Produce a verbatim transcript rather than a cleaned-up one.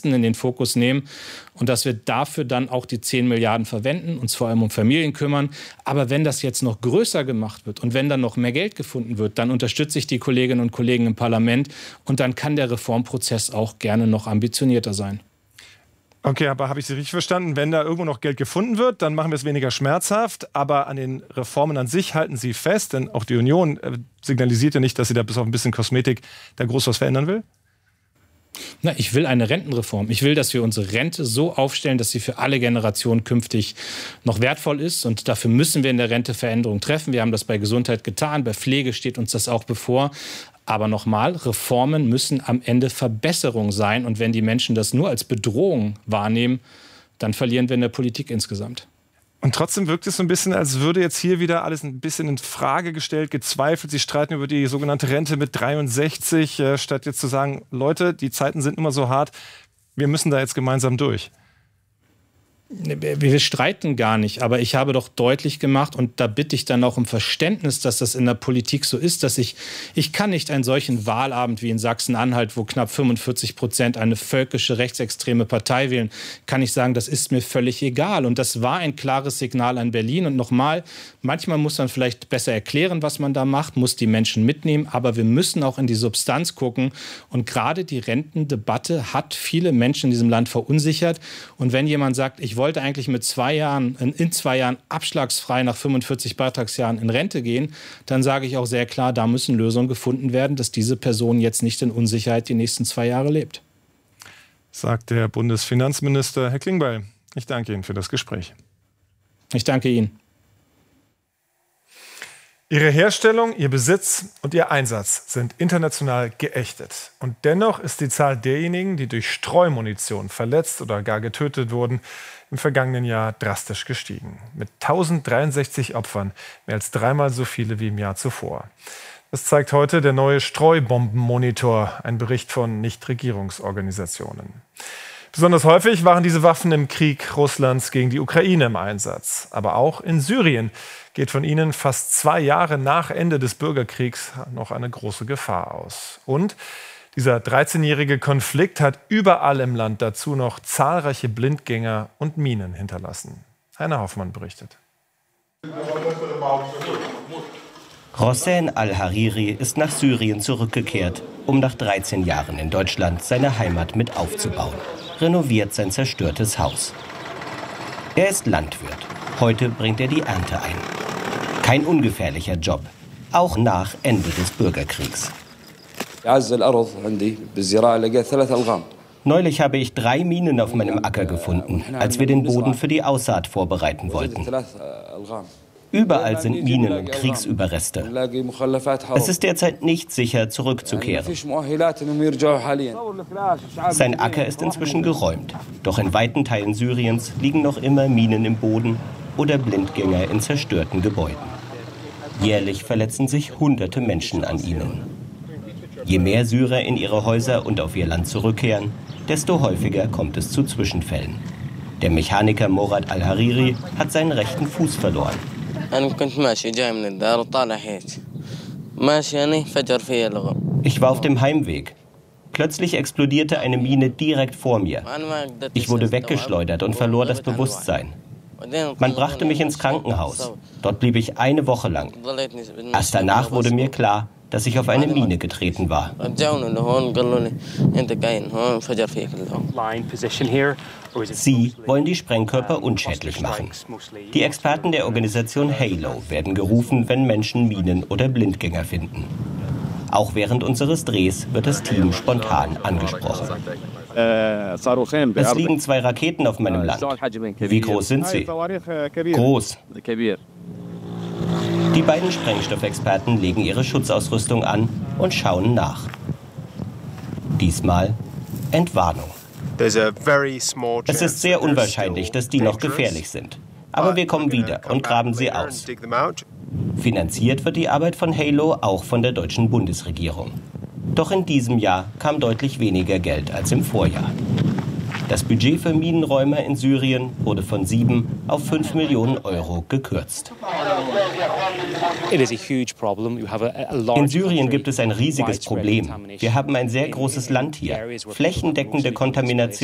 Westen in den Fokus nehmen und dass wir dafür dann auch die zehn Milliarden verwenden, uns vor allem um Familien kümmern. Aber wenn das jetzt noch größer gemacht wird und wenn dann noch mehr Geld gefunden wird, dann unterstütze ich die Kolleginnen und Kollegen im Parlament und dann kann der Reformprozess auch gerne noch ambitionierter sein. Okay, aber habe ich Sie richtig verstanden? Wenn da irgendwo noch Geld gefunden wird, dann machen wir es weniger schmerzhaft. Aber an den Reformen an sich halten Sie fest, denn auch die Union äh, signalisiert ja nicht, dass sie da bis auf ein bisschen Kosmetik da groß was verändern will. Na, ich will eine Rentenreform. Ich will, dass wir unsere Rente so aufstellen, dass sie für alle Generationen künftig noch wertvoll ist. Und dafür müssen wir in der Rente Veränderungen treffen. Wir haben das bei Gesundheit getan. Bei Pflege steht uns das auch bevor. Aber nochmal, Reformen müssen am Ende Verbesserung sein. Und wenn die Menschen das nur als Bedrohung wahrnehmen, dann verlieren wir in der Politik insgesamt. Und trotzdem wirkt es so ein bisschen, als würde jetzt hier wieder alles ein bisschen in Frage gestellt, gezweifelt. Sie streiten über die sogenannte Rente mit dreiundsechzig, äh, statt jetzt zu sagen, Leute, die Zeiten sind immer so hart, wir müssen da jetzt gemeinsam durch. Wir streiten gar nicht, aber ich habe doch deutlich gemacht und da bitte ich dann auch um Verständnis, dass das in der Politik so ist, dass ich, ich kann nicht einen solchen Wahlabend wie in Sachsen-Anhalt, wo knapp fünfundvierzig Prozent eine völkische rechtsextreme Partei wählen, kann ich sagen, das ist mir völlig egal. Und das war ein klares Signal an Berlin. Und nochmal, manchmal muss man vielleicht besser erklären, was man da macht, muss die Menschen mitnehmen, aber wir müssen auch in die Substanz gucken. Und gerade die Rentendebatte hat viele Menschen in diesem Land verunsichert. Und wenn jemand sagt, ich Ich wollte eigentlich mit zwei Jahren, in zwei Jahren abschlagsfrei nach fünfundvierzig Beitragsjahren in Rente gehen, dann sage ich auch sehr klar, da müssen Lösungen gefunden werden, dass diese Person jetzt nicht in Unsicherheit die nächsten zwei Jahre lebt. Sagt der Bundesfinanzminister Herr Klingbeil. Ich danke Ihnen für das Gespräch. Ich danke Ihnen. Ihre Herstellung, Ihr Besitz und Ihr Einsatz sind international geächtet. Und dennoch ist die Zahl derjenigen, die durch Streumunition verletzt oder gar getötet wurden, im vergangenen Jahr drastisch gestiegen. Mit tausenddreiundsechzig Opfern, mehr als dreimal so viele wie im Jahr zuvor. Das zeigt heute der neue Streubombenmonitor, ein Bericht von Nichtregierungsorganisationen. Besonders häufig waren diese Waffen im Krieg Russlands gegen die Ukraine im Einsatz. Aber auch in Syrien geht von ihnen fast zwei Jahre nach Ende des Bürgerkriegs noch eine große Gefahr aus. Und dieser dreizehnjährige Konflikt hat überall im Land dazu noch zahlreiche Blindgänger und Minen hinterlassen. Heiner Hoffmann berichtet. Hossein al-Hariri ist nach Syrien zurückgekehrt, um nach dreizehn Jahren in Deutschland seine Heimat mit aufzubauen. Renoviert sein zerstörtes Haus. Er ist Landwirt. Heute bringt er die Ernte ein. Kein ungefährlicher Job, auch nach Ende des Bürgerkriegs. Neulich habe ich drei Minen auf meinem Acker gefunden, als wir den Boden für die Aussaat vorbereiten wollten. Überall sind Minen und Kriegsüberreste. Es ist derzeit nicht sicher, zurückzukehren. Sein Acker ist inzwischen geräumt. Doch in weiten Teilen Syriens liegen noch immer Minen im Boden oder Blindgänger in zerstörten Gebäuden. Jährlich verletzen sich hunderte Menschen an ihnen. Je mehr Syrer in ihre Häuser und auf ihr Land zurückkehren, desto häufiger kommt es zu Zwischenfällen. Der Mechaniker Morad al-Hariri hat seinen rechten Fuß verloren. Ich war auf dem Heimweg. Plötzlich explodierte eine Mine direkt vor mir. Ich wurde weggeschleudert und verlor das Bewusstsein. Man brachte mich ins Krankenhaus. Dort blieb ich eine Woche lang. Erst danach wurde mir klar, dass ich auf eine Mine getreten war. Sie wollen die Sprengkörper unschädlich machen. Die Experten der Organisation Halo werden gerufen, wenn Menschen Minen oder Blindgänger finden. Auch während unseres Drehs wird das Team spontan angesprochen. Es liegen zwei Raketen auf meinem Land. Wie groß sind sie? Groß. Die beiden Sprengstoffexperten legen ihre Schutzausrüstung an und schauen nach. Diesmal Entwarnung. Es ist sehr unwahrscheinlich, dass die noch gefährlich sind. Aber wir kommen wieder und graben sie aus. Finanziert wird die Arbeit von Halo auch von der deutschen Bundesregierung. Doch in diesem Jahr kam deutlich weniger Geld als im Vorjahr. Das Budget für Minenräumer in Syrien wurde von sieben auf fünf Millionen Euro gekürzt. In Syrien gibt es ein riesiges Problem. Wir haben ein sehr großes Land hier. Flächendeckende Kontamination